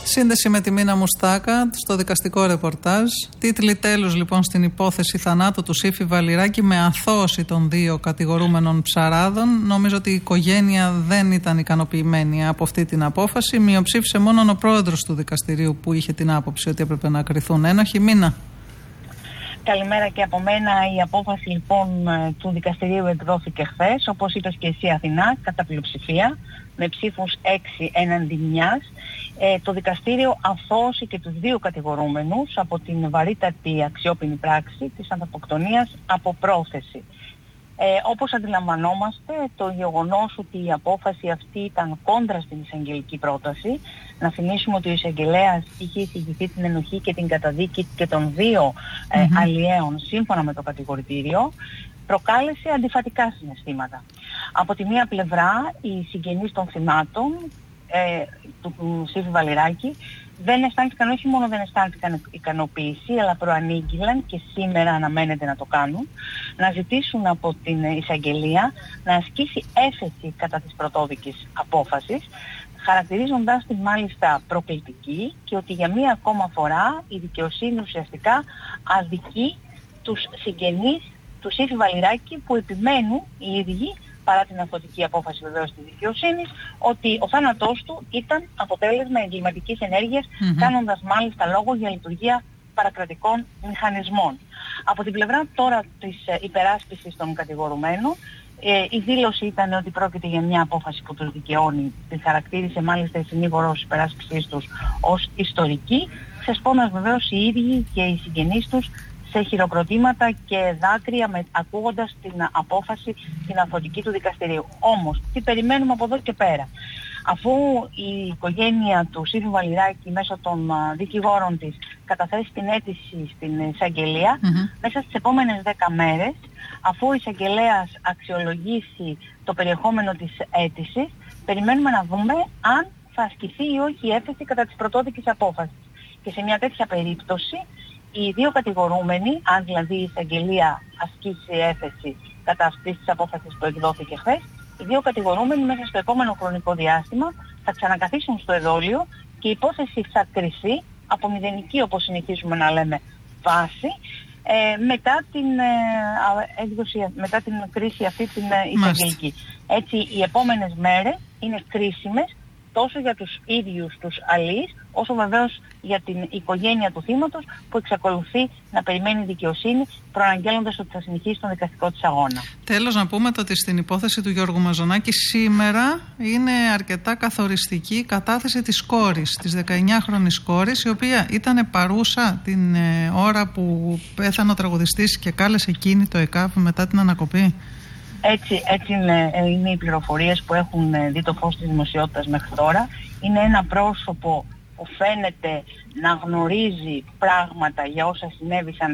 Σύνδεση με τη Μίνα Μουστάκα στο δικαστικό ρεπορτάζ. Τίτλοι τέλους λοιπόν στην υπόθεση θανάτου του Σύφη Βαλιράκη με αθώωση των δύο κατηγορούμενων ψαράδων. Νομίζω ότι η οικογένεια δεν ήταν ικανοποιημένη από αυτή την απόφαση. Μειοψήφισε μόνο ο πρόεδρος του δικαστηρίου που είχε την άποψη ότι έπρεπε να κριθούν ένοχοι. Μίνα. Καλημέρα και από μένα. Η απόφαση λοιπόν του δικαστηρίου εκδόθηκε χθες, όπως είπες και εσύ Αθηνά, κατά πλειοψηφία, με ψήφους 6 έναντι 1. Το δικαστήριο αθώωσε και τους δύο κατηγορούμενους από την βαρύτατη αξιόπινη πράξη της ανθρωποκτονίας από πρόθεση. Όπως αντιλαμβανόμαστε, το γεγονός ότι η απόφαση αυτή ήταν κόντρα στην εισαγγελική πρόταση, να θυμίσουμε ότι ο εισαγγελέας είχε εισηγηθεί την ενοχή και την καταδίκη και των δύο αλλιέων σύμφωνα με το κατηγορητήριο, προκάλεσε αντιφατικά συναισθήματα. Από τη μία πλευρά, οι συγγενείς των θυμάτων του Σύφη Βαλιράκη όχι μόνο δεν αισθάνθηκαν ικανοποίηση, αλλά προανήγγυλαν και σήμερα αναμένεται να το κάνουν, να ζητήσουν από την εισαγγελία να ασκήσει έφεση κατά της πρωτόδικης απόφασης, χαρακτηρίζοντας την μάλιστα προκλητική και ότι για μία ακόμα φορά η δικαιοσύνη ουσιαστικά αδικεί τους συγγενείς του Σύφη Βαλιράκη που επιμένουν οι ίδιοι, παρά την αθωτική απόφαση βεβαίως της δικαιοσύνης, ότι ο θάνατός του ήταν αποτέλεσμα εγκληματικής ενέργειας, κάνοντας μάλιστα λόγο για λειτουργία παρακρατικών μηχανισμών. Από την πλευρά τώρα της υπεράσπισης των κατηγορουμένων, η δήλωση ήταν ότι πρόκειται για μια απόφαση που τους δικαιώνει, τη χαρακτήρισε μάλιστα η συνήγορος υπεράσπισης τους ως ιστορική, ξεσπώνας βεβαίως οι ίδιοι και οι συγγενείς τους σε χειροκροτήματα και δάκρυα ακούγοντας την απόφαση την αθωτική του δικαστηρίου. Όμως, τι περιμένουμε από εδώ και πέρα? Αφού η οικογένεια του Σύφη Βαλιράκη μέσω των δικηγόρων της καταθέσει την αίτηση στην εισαγγελία, μέσα στις επόμενες 10 μέρες, αφού ο εισαγγελέας αξιολογήσει το περιεχόμενο της αίτησης, περιμένουμε να δούμε αν θα ασκηθεί ή όχι η έφεση κατά της πρωτόδικης απόφασης. Και σε μια τέτοια περίπτωση, οι δύο κατηγορούμενοι, αν δηλαδή η εισαγγελία ασκήσει έφεση κατά αυτής της απόφασης που εκδόθηκε χθες, οι δύο κατηγορούμενοι μέσα στο επόμενο χρονικό διάστημα θα ξανακαθίσουν στο εδόλιο και η υπόθεση θα κριθεί από μηδενική, όπως συνεχίζουμε να λέμε, βάση, μετά την κρίση αυτή την εισαγγελική. Έτσι οι επόμενες μέρες είναι κρίσιμες τόσο για τους ίδιους τους αλείς, όσο βεβαίως για την οικογένεια του θύματος που εξακολουθεί να περιμένει δικαιοσύνη, προαναγγέλλοντας ότι θα συνεχίσει τον δικαστικό της αγώνα. Τέλος, να πούμε ότι στην υπόθεση του Γιώργου Μαζονάκη σήμερα είναι αρκετά καθοριστική η κατάθεση της κόρης, της 19χρονης κόρης, η οποία ήταν παρούσα την ώρα που πέθανε ο τραγουδιστής και κάλεσε εκείνη το ΕΚΑΒ μετά την ανακοπή. Έτσι είναι οι πληροφορίες που έχουν δει το φως της δημοσιότητας μέχρι τώρα. Είναι ένα πρόσωπο που φαίνεται να γνωρίζει πράγματα για όσα συνέβησαν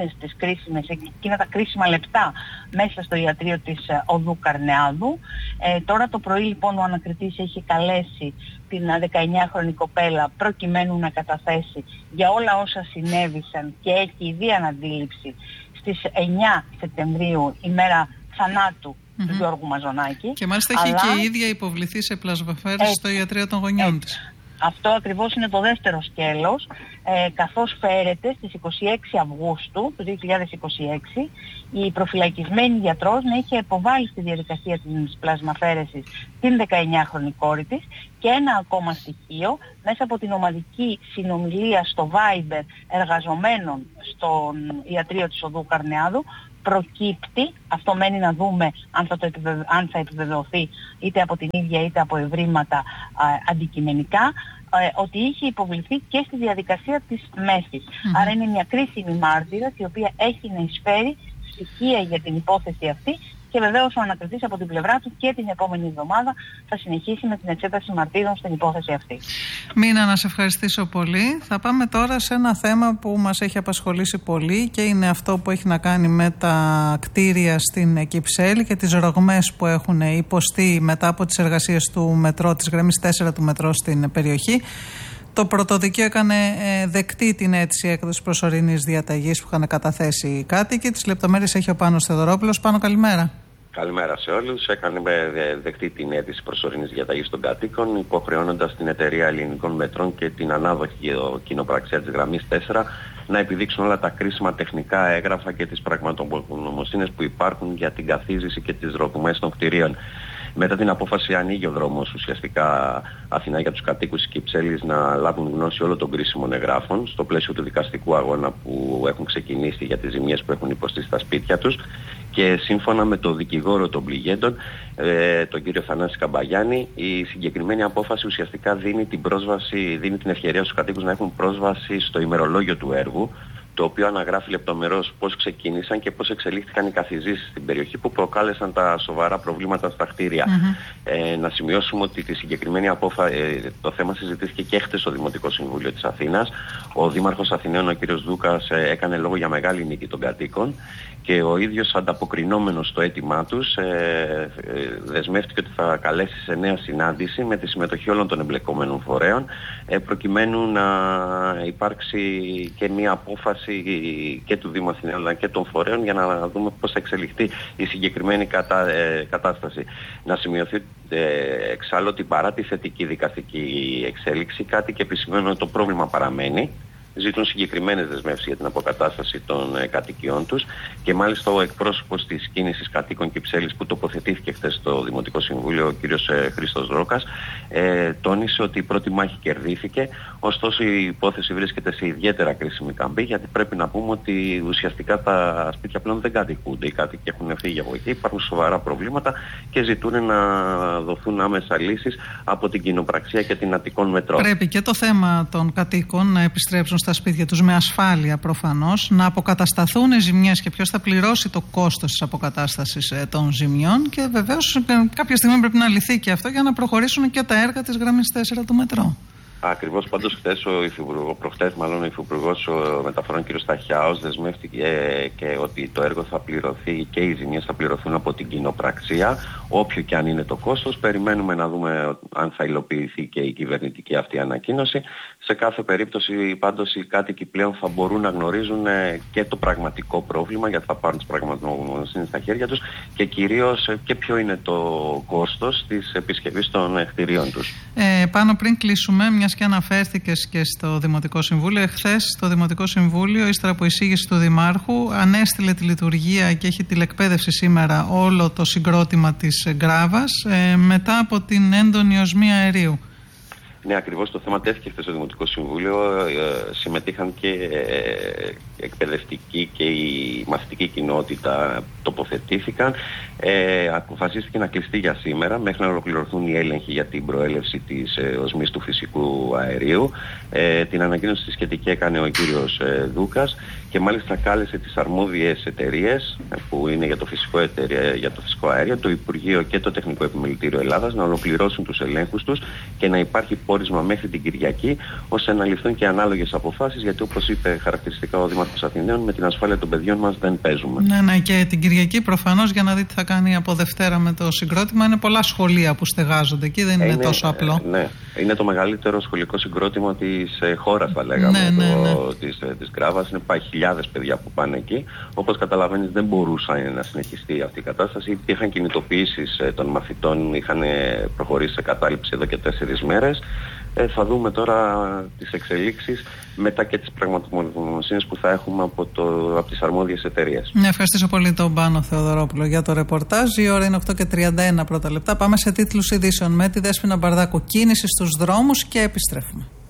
εκείνα τα κρίσιμα λεπτά μέσα στο ιατρείο της οδού Καρνεάδου. Τώρα το πρωί λοιπόν ο ανακριτής έχει καλέσει την 19χρονη κοπέλα προκειμένου να καταθέσει για όλα όσα συνέβησαν και έχει ήδη αναντίληψη στις 9 Σεπτεμβρίου, ημέρα θανάτου του Γιώργου Μαζονάκη. Και μάλιστα έχει και η ίδια υποβληθεί σε πλασβαφέρηση στο ιατρείο των γονιών της. Αυτό ακριβώς είναι το δεύτερο σκέλος, καθώς φέρεται στις 26 Αυγούστου του 2026 η προφυλακισμένη γιατρός να είχε υποβάλει στη διαδικασία της πλασμαφέρεσης την 19χρονη κόρη της και ένα ακόμα στοιχείο μέσα από την ομαδική συνομιλία στο Viber εργαζομένων στον ιατρείο της οδού Καρνεάδου προκύπτει, αυτό μένει να δούμε αν θα επιβεβαιωθεί είτε από την ίδια είτε από ευρήματα αντικειμενικά, ότι είχε υποβληθεί και στη διαδικασία της μέσης. Άρα είναι μια κρίσιμη μάρτυρα η οποία έχει να εισφέρει στοιχεία για την υπόθεση αυτή και βεβαίως ο ανακριτής από την πλευρά του και την επόμενη εβδομάδα θα συνεχίσει με την εξέταση μαρτύρων στην υπόθεση αυτή. Μίνα, να σε ευχαριστήσω πολύ. Θα πάμε τώρα σε ένα θέμα που μας έχει απασχολήσει πολύ και είναι αυτό που έχει να κάνει με τα κτίρια στην Κυψέλη και τις ρογμές που έχουν υποστεί μετά από τις εργασίες του μετρό, της γραμμής 4 του μετρό στην περιοχή. Το πρωτοδικείο έκανε δεκτή την αίτηση έκδοση προσωρινής διαταγής που είχαν καταθέσει οι κάτοικοι. Τις λεπτομέρειες έχει ο Πάνος Θεοδωρόπουλος. Πάνο, καλημέρα. Καλημέρα σε όλους. Έκανε δεκτή την αίτηση προσωρινής διαταγής των κατοίκων, υποχρεώνοντας την Εταιρεία Ελληνικών Μετρών και την ανάδοχη κοινοπραξία της γραμμής 4 να επιδείξουν όλα τα κρίσιμα τεχνικά έγγραφα και τις πραγματογνωμοσύνες που υπάρχουν για την καθίζηση και τις ρογμές των κτηρίων. Μετά την απόφαση ανοίγει ο δρόμος ουσιαστικά Αθηνά για τους κατοίκους της Κυψέλης να λάβουν γνώση όλων των κρίσιμων εγγράφων στο πλαίσιο του δικαστικού αγώνα που έχουν ξεκινήσει για τις ζημιές που έχουν υποστεί στα σπίτια τους, και σύμφωνα με τον δικηγόρο των πληγέντων, τον κύριο Θανάση Καμπαγιάννη, η συγκεκριμένη απόφαση ουσιαστικά δίνει την ευκαιρία στους κατοίκους να έχουν πρόσβαση στο ημερολόγιο του έργου, το οποίο αναγράφει λεπτομερώς πώς ξεκίνησαν και πώς εξελίχθηκαν οι καθιζήσεις στην περιοχή που προκάλεσαν τα σοβαρά προβλήματα στα κτίρια. Να σημειώσουμε ότι τη συγκεκριμένη το θέμα συζητήθηκε και χτες στο Δημοτικό Συμβούλιο της Αθήνας. Ο Δήμαρχος Αθηναίων, ο κ. Δούκας, έκανε λόγο για μεγάλη νίκη των κατοίκων και ο ίδιος, ανταποκρινόμενος στο αίτημά τους, δεσμεύτηκε ότι θα καλέσει σε νέα συνάντηση με τη συμμετοχή όλων των εμπλεκόμενων φορέων, προκειμένου να υπάρξει και μια απόφαση και του Δήμου Αθηναίων αλλά και των φορέων για να δούμε πώς θα εξελιχθεί η συγκεκριμένη κατάσταση. Να σημειωθεί εξάλλου ότι παρά τη θετική δικαστική εξέλιξη, κάτι και επισημαίνω ότι το πρόβλημα παραμένει. Ζητούν συγκεκριμένες δεσμεύσεις για την αποκατάσταση των κατοικιών τους, και μάλιστα ο εκπρόσωπος της κίνησης κατοίκων Κυψέλης που τοποθετήθηκε χθες στο Δημοτικό Συμβούλιο, ο κ. Χρήστος Ρόκας, τόνισε ότι η πρώτη μάχη κερδίθηκε, ωστόσο η υπόθεση βρίσκεται σε ιδιαίτερα κρίσιμη καμπή, γιατί πρέπει να πούμε ότι ουσιαστικά τα σπίτια πλέον δεν κατοικούνται, οι κάτοικοι έχουν φύγει από εκεί, υπάρχουν σοβαρά προβλήματα και ζητούν να δοθούν άμεσα λύσεις από την κοινοπραξία και την Αττικών Μετρών. Πρέπει και το θέμα των κατοίκων να επιστρέψουν στα σπίτια τους με ασφάλεια προφανώς, να αποκατασταθούν οι ζημιές και ποιος θα πληρώσει το κόστος της αποκατάστασης των ζημιών, και βεβαίως κάποια στιγμή πρέπει να λυθεί και αυτό για να προχωρήσουν και τα έργα της γραμμής 4 του μετρό. Ακριβώς, πάντως χθες ο Υφυπουργός Μεταφορών κ. Σταχιάος δεσμεύτηκε και ότι το έργο θα πληρωθεί και οι ζημιές θα πληρωθούν από την κοινοπραξία, όποιο και αν είναι το κόστος. Περιμένουμε να δούμε αν θα υλοποιηθεί και η κυβερνητική αυτή ανακοίνωση. Σε κάθε περίπτωση πάντως οι κάτοικοι πλέον θα μπορούν να γνωρίζουν και το πραγματικό πρόβλημα, γιατί θα πάρουν τις πραγματογνωμοσύνες στα χέρια τους, και κυρίως και ποιο είναι το κόστος της επισκευής των κτηρίων τους. Πάνω πριν κλείσουμε, μιας και αναφέρθηκες και στο Δημοτικό Συμβούλιο, εχθές το Δημοτικό Συμβούλιο, ύστερα από εισήγηση του Δημάρχου, ανέστειλε τη λειτουργία και έχει τηλεκπαίδευση σήμερα όλο το συγκρότημα της Γκράβας μετά από την έντονη οσμία αερίου. Ναι, ακριβώς, το θέμα τέθηκε χθες στο Δημοτικό Συμβούλιο. Συμμετείχαν και εκπαιδευτική και η μαθητική κοινότητα, τοποθετήθηκαν. Αποφασίστηκε να κλειστεί για σήμερα μέχρι να ολοκληρωθούν οι έλεγχοι για την προέλευση της οσμής του φυσικού αερίου. Την ανακοίνωση τη σχετική έκανε ο κύριος Δούκας, και μάλιστα κάλεσε τις αρμόδιες εταιρείες που είναι για το φυσικό αέριο, το Υπουργείο και το Τεχνικό Επιμελητήριο Ελλάδας, να ολοκληρώσουν τους ελέγχους τους και να υπάρχει πόρισμα μέχρι την Κυριακή, ώστε να ληφθούν και ανάλογες αποφάσεις, γιατί όπως είπε χαρακτηριστικά ο Δήμαρχος Αθηναίων, με την ασφάλεια των παιδιών μας δεν παίζουμε. Ναι, και την Κυριακή προφανώς, για να δείτε τι θα κάνει από Δευτέρα με το συγκρότημα. Είναι πολλά σχολεία που στεγάζονται εκεί, δεν είναι τόσο απλό. Ναι, είναι το μεγαλύτερο σχολικό συγκρότημα της χώρας, θα λέγαμε, της Γκράβας. Είναι χιλιάδες παιδιά που πάνε εκεί. Όπως καταλαβαίνεις, δεν μπορούσαν να συνεχιστεί αυτή η κατάσταση. Υπήρχαν κινητοποιήσεις των μαθητών, είχαν προχωρήσει σε κατάληψη εδώ και 4 μέρες. Θα δούμε τώρα τις εξελίξεις μετά και τις πραγματογνωμοσύνες που θα έχουμε από τις αρμόδιες εταιρείες. Ναι, ευχαριστήσω πολύ τον Πάνο Θεοδωρόπουλο για το ρεπορτάζ. Η ώρα είναι 8:31 πρώτα λεπτά. Πάμε σε τίτλους ειδήσεων με τη Δέσποινα Μπαρδάκου. Κίνηση στους δρόμους και επιστρέφουμε.